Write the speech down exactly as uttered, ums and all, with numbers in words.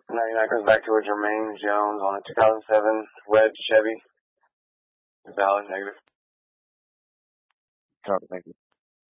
ninety-nine goes back to a Jermaine Jones on a two thousand seven red Chevy. Valid, negative. Copy, thank you.